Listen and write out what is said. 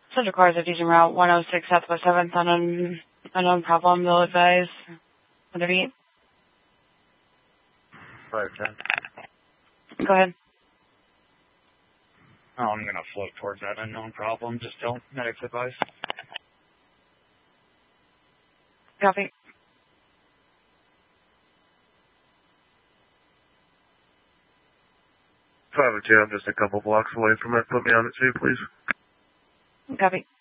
Central cars are using Route 106 Southwest 7th on unknown problem. They'll advise. What are you? 510. Go ahead. Oh, I'm going to float towards that unknown problem. Just tell medics advice. Copy. 502, I'm just a couple blocks away from it. Put me on it too, please. Copy.